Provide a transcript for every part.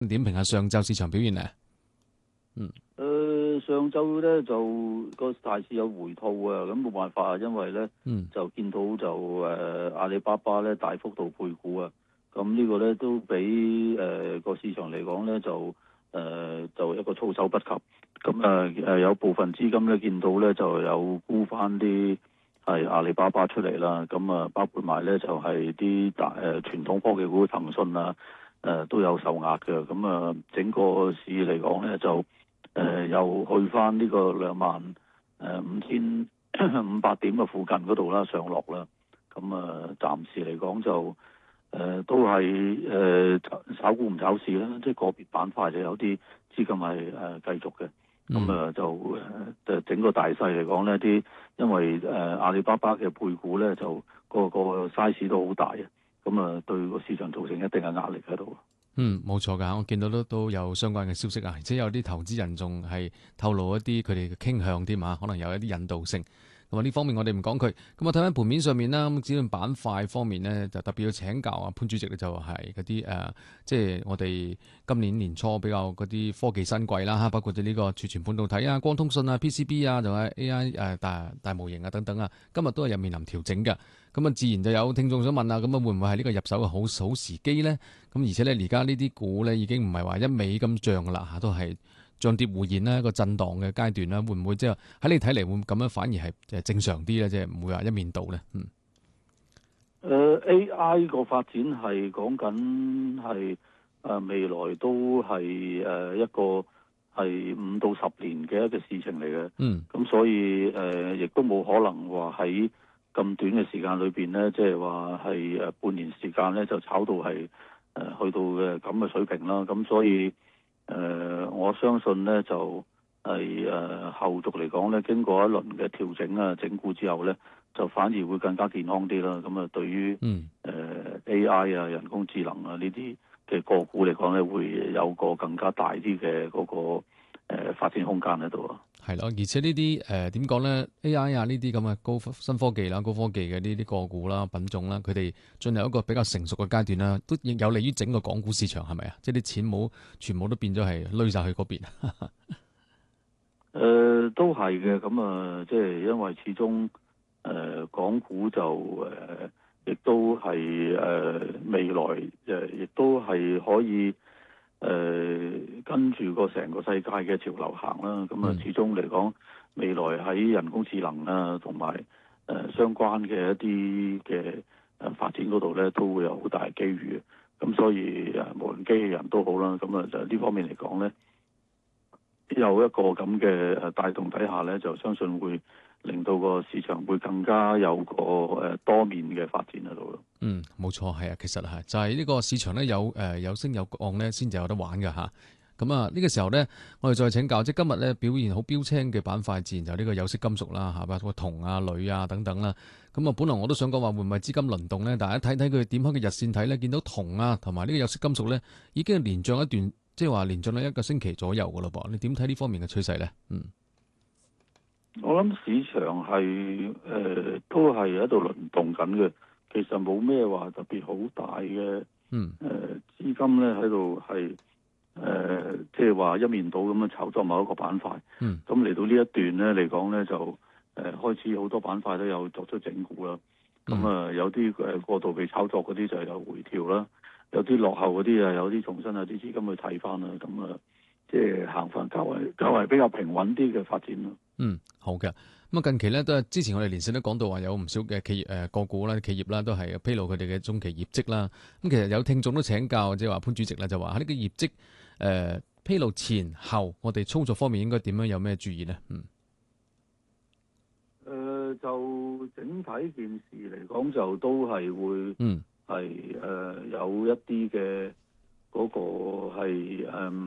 點評下上晝市場表現咧？ 上晝咧就個大市有回吐啊，咁冇辦法啊，因為咧就見到就阿里巴巴咧大幅度配股啊，咁呢個咧都比個市場嚟講咧就一個措手不及，咁有部分資金咧見到咧就有沽翻啲係阿里巴巴出嚟啦，咁包括埋咧就係啲傳統科技股騰訊啊都有受壓嘅，咁整個市嚟講咧就又去翻呢個25,500點嘅附近嗰度啦，上落啦。咁暫時嚟講就都係炒股唔炒市啦，即係個別板塊就有啲資金係繼續嘅。咁就整個大勢嚟講呢啲因為阿里巴巴嘅配股咧就個 size 都好大啊，咁對個市場造成一定嘅壓力喺度。 冇錯㗎，我見到都有相關嘅消息啊，而且有啲投資人仲係透露一啲佢哋嘅傾向添啊，可能有一啲引導性。咁呢方面我哋唔講佢。咁睇翻盤面上面啦，咁指數板塊方面呢，就特別要請教潘主席咧，就係嗰啲即係我哋今年年初比較嗰啲科技新貴啦嚇，包括咗呢個儲存半導體啊、光通訊啊、PCB 啊，仲有 AI 大模型啊等等啊，今日都係有面臨調整嘅。咁自然就有聽眾想問啦，咁會唔會係呢個入手嘅好時機呢？咁而且咧，而家呢啲股咧已經唔係話一味咁漲噶啦嚇，都係漲跌互現啦，一個震盪嘅階段啦。會唔會即係喺你睇嚟會咁樣反而係正常啲咧？即係唔會話一面倒咧。 AI 個發展係講緊係未來都係一個係5到10年嘅一個事情嚟嘅。咁所以亦都冇可能話喺咁短嘅時間裏邊咧，即係話係半年時間咧就炒到係去到嘅咁嘅水平啦。咁所以我相信咧就係後續嚟講咧，經過一輪嘅調整啊、整固之後咧，就反而會更加健康啲啦。咁對於AI 啊、人工智能啊呢啲嘅個股嚟講咧，會有個更加大啲嘅嗰個發展空間喺度啊。 係咯，而且呢啲點講咧 AI 啊呢啲咁嘅新科技啦、高科技嘅呢啲個股啦、品種啦，佢哋進入一個比較成熟嘅階段啦，都有利於整個港股市場係咪啊？即係啲錢冇全部都變咗係攏晒去嗰邊。 都係嘅，咁即係因為始終港股就亦都係未來亦都係可以跟住個成個世界嘅潮流行啦。咁始終嚟講，未來喺人工智能啊同埋相關嘅一啲嘅發展嗰度咧，都會有好大嘅機遇。咁所以無論機器人都好啦，咁就呢方面嚟講咧，有一個咁嘅帶動底下咧，就相信會令到個市場會更加有個多面嘅發展喺度咯。 冇錯，係啊，其實係就係呢個市場咧有升有降咧，先至有得玩㗎嚇。咁呢個時候咧，我哋再請教，即係今日咧表現好標青嘅板塊，自然就呢個有色金屬啦嚇，包括銅啊、鋁啊等等啦。咁本來我都想講話會唔會資金輪動咧，但係一睇佢點開嘅日線睇咧，見到銅啊同埋呢個有色金屬咧已經係連漲一段，即係話連漲咗1個星期左右㗎咯噃。你點睇呢方面嘅趨勢咧？ 我諗市場係都係喺度輪動緊嘅，其實冇咩話特別好大嘅資金咧喺度係即係話一面倒咁樣炒作某一個板塊。咁嚟到呢一段咧嚟講咧就開始好多板塊都有作出整固啦。咁有啲過度被炒作嗰啲就有回調啦，有啲落後嗰啲有啲重新有啲資金去睇翻啦。咁即係行翻較為比較平穩啲嘅發展咯。 好嘅。咁近期咧都係之前我哋連線都講到話有唔少嘅企業個股啦、企業啦都係披露佢哋嘅中期業績啦。咁其實有聽眾都請教，即係話潘主席咧就話喺呢個業績披露前後，我哋操作方面應該點樣有咩注意呢？ 就整體件事嚟講，就都係會係有一啲嘅嗰個係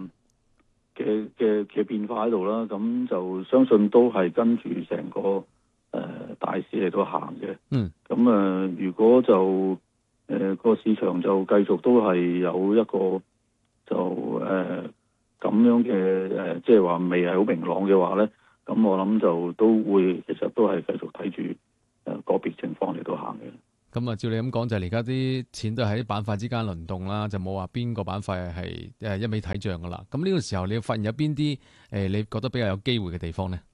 嘅變化喺度啦。咁就相信都係跟住成個大市嚟到行嘅。咁如果就個市場就繼續都係有一個就咁樣嘅即係話未係好明朗嘅話咧，咁我諗就都會其實都係繼續睇住個別情況嚟到行嘅。 咁啊，照你咁講就係而家啲錢都喺啲板塊之間輪動啦，就冇話邊個板塊係一味睇漲噶啦。咁呢個時候你要發現有邊啲你覺得比較有機會嘅地方咧？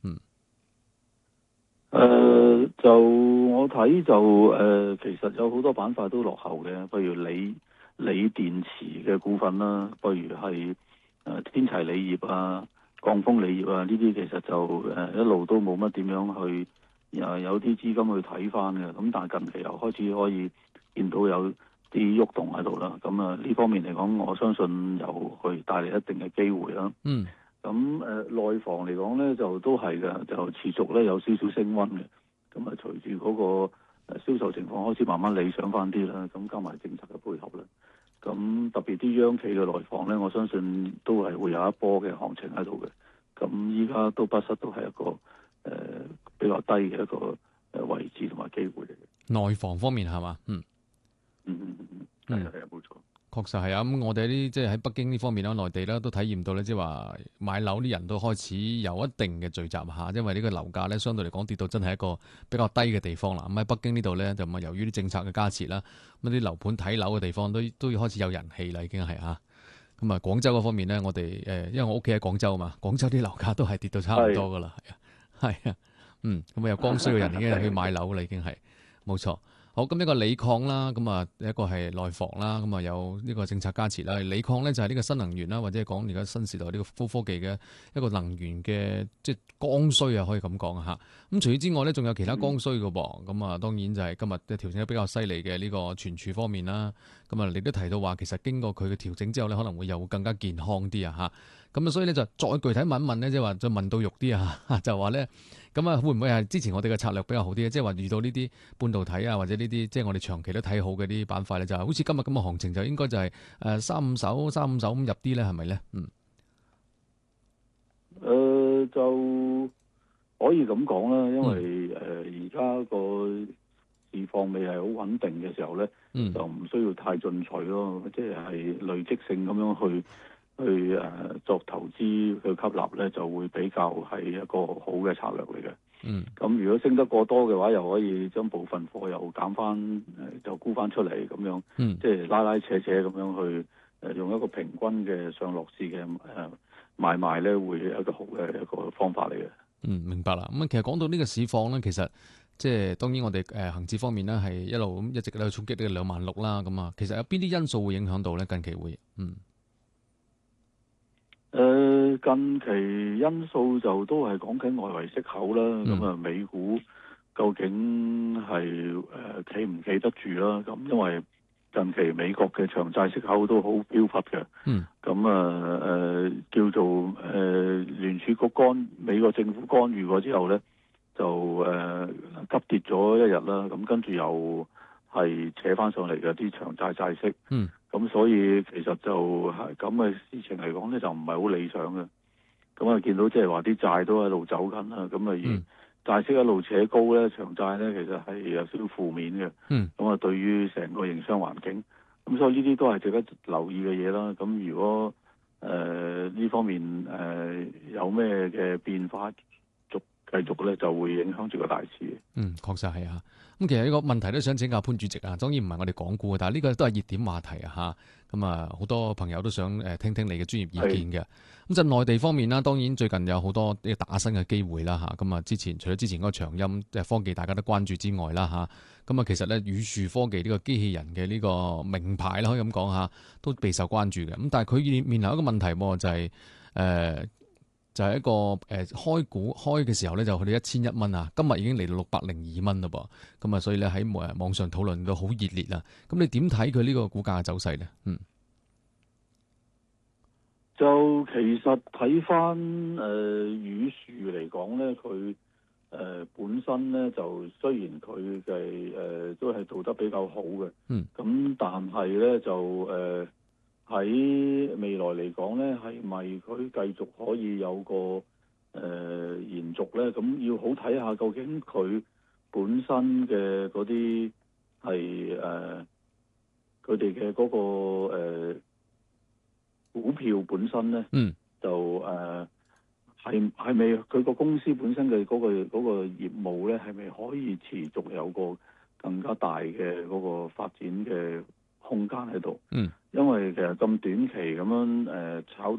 就我睇就其實有好多板塊都落後嘅，譬如鋰電池嘅股份啦，譬如係天齊鋰業啊、贛鋒鋰業啊，呢啲其實就一路都冇乜點樣去有啲資金去睇翻嘅，咁但係近期又開始可以見到有啲喐動喺度啦，咁啊呢方面嚟講，我相信又去帶嚟一定嘅機會啦。咁內房嚟講咧，就都係嘅，就持續咧有少少升溫嘅。咁啊，隨住嗰個銷售情況開始慢慢理想翻啲啦，咁加埋政策嘅配合啦，咁特別啲央企嘅內房咧，我相信都係會有一波嘅行情喺度嘅。咁依家都不失都係一個比較低嘅一個位置同埋機會嚟嘅。 內房方面係嘛？ 係啊，冇錯。 確實係啊，咁我哋啲即係喺北京呢方面啦，內地啦都體驗到咧，即係話買樓啲人都開始有一定嘅聚集下，因為呢個樓價咧相對嚟講跌到真係一個比較低嘅地方啦。咁喺北京呢度咧就由於啲政策嘅加持啦，咁啲樓盤睇樓嘅地方都要開始有人氣啦，已經係啊。咁啊，廣州嗰方面咧，我哋因為我屋企喺廣州啊嘛，廣州啲樓價都係跌到差唔多噶啦，係啊，咁有剛需嘅人已經係去買樓啦，已經係冇錯。好，咁一個鋰礦啦，咁啊一個係內房啦，咁啊有呢個政策加持啦。鋰礦咧就係呢個新能源啦，或者係講而家新時代呢個高科技嘅一個能源嘅即係剛需啊，可以咁講嚇。咁除此之外咧，仲有其他剛需嘅噃。咁啊當然就係今日嘅調整得比較犀利嘅呢個存儲方面啦。咁啊你都提到話，其實經過佢嘅調整之後咧，可能會有更加健康啲啊嚇。咁啊所以咧就再具體問一問咧，即係話再問到肉啲啊，就話咧。咁啊，會唔會係之前我哋嘅策略比較好啲咧？即係話遇到呢啲半導體啊，或者呢啲即係我哋長期都睇好嘅啲板塊咧，就係好似今日咁嘅行情，就應該就係三五手咁入啲咧，係咪咧？ 就可以咁講啦，因為而家個市況未係好穩定嘅時候咧，就唔需要太進取咯，即係累積性咁樣去作投資去吸納咧，就會比較係一個好嘅策略嚟嘅。咁如果升得過多嘅話，又可以將部分貨又減翻，就沽翻出嚟咁樣，即係拉拉扯扯咁樣去用一個平均嘅上落市嘅買賣咧，會係一個好嘅一個方法嚟嘅。 明白啦。咁其實講到呢個市況咧，其實即係當然我哋恆指方面咧係一路咁一直喺度衝擊呢個26000啦。咁啊，其實有邊啲因素會影響到咧？近期會近期因素就都係講緊外圍息口啦，咁啊美股究竟係企唔企得住啦？咁因為近期美國嘅長債息口都好飆忽嘅，咁叫做聯儲局美國政府干預過之後咧，就急跌咗一日啦，咁跟住又係扯翻上嚟嘅啲長債息。咁所以其實就係咁嘅事情嚟講咧，就唔係好理想嘅。咁啊，見到即係話啲債都喺度走緊啦，咁啊而債息一路扯高咧，長債咧其實係有少少負面嘅。咁啊，對於成個營商環境，咁所以呢啲都係值得留意嘅嘢啦。咁如果呢方面有咩嘅變化，繼續咧就會影響住個大市。 確實係啊。咁其實呢個問題都想請教潘主席啊。當然唔係我哋講股，但係呢個都係熱點話題啊嚇。咁啊，好多朋友都想聽聽你嘅專業意見嘅。咁就內地方面啦，當然最近有好多啲打新嘅機會啦嚇。咁啊，除咗之前嗰個長鑫即係科技大家都關注之外啦嚇。咁啊，其實咧宇樹科技呢個機器人嘅呢個名牌啦，可以咁講嚇，都備受關注嘅。咁但係佢面臨一個問題喎，就係一個開股開嘅時候咧，就去到1100蚊啊！今日已經嚟到602蚊啦噃，咁啊，所以咧喺網上討論到好熱烈啊！咁你點睇佢呢個股價嘅走勢咧？ 就其實睇翻宇樹嚟講咧，佢本身咧就雖然佢嘅都係做得比較好嘅，咁但係咧就喺未來嚟講咧，係咪佢繼續可以有個延續咧？咁要好睇下究竟佢本身嘅嗰啲係佢哋嘅嗰個股票本身咧，就係咪佢個公司本身嘅嗰個業務咧，係咪可以持續有個更加大嘅嗰個發展嘅空間喺度。 嗯， 因為其實咁短期咁樣炒